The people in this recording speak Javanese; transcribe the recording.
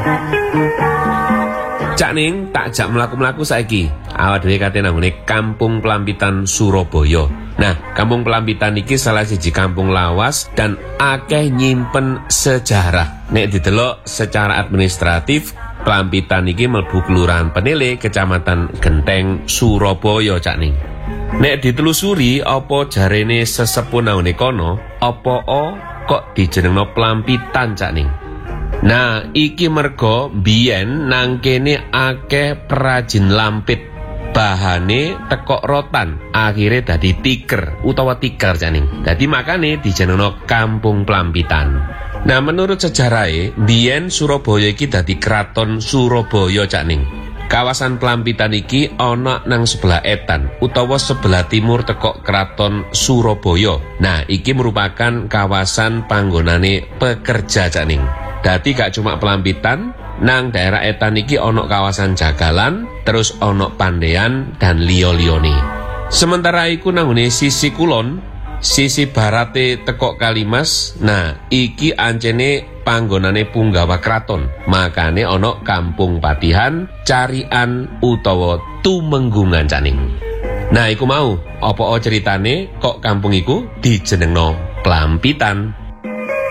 Cak Ning tak jak mlaku-mlaku saiki. Awak dhewe kate nanggone Kampung Pelampitan Surabaya. Nah, Kampung Pelampitan iki salah siji kampung lawas dan akeh nyimpen sejarah. Nek didelok secara administratif, Pelampitan iki mlebu Kelurahan Penele, Kecamatan Genteng, Surabaya, Cak Ning. Nek ditelusuri apa jarene sesepuh nanggone kono, apa kok dijenengno Pelampitan, Cak Ning. Nah, iki mergo biyen nang kene akeh perajin lampit. Bahane tekok rotan, akhire dadi tiker utawa tikar, Cak Ning. Dadi makane dijenengno Kampung Pelampitan. Nah, menurut sejarahe, biyen Surabaya iki dadi kraton Surabaya, Cak Ning. Kawasan Pelampitan iki ana nang sebelah etan utawa sebelah timur tekok kraton Surabaya. Nah, iki merupakan kawasan panggonane pekerja, Cak Ning. Dadi gak cuma Pelampitan, nang daerah etan iki ono kawasan Jagalan, terus ono Pandean dan liyo-liyone. Sementara iku nanggone sisi kulon, sisi barate tekok Kalimas, nah iki ancene panggonane punggawa kraton. Makane ono Kampung Patihan, Carian utawa Tumenggungan, Cak Ning. Nah, iku mau, apa ceritane kok kampung iku dijenengno Pelampitan.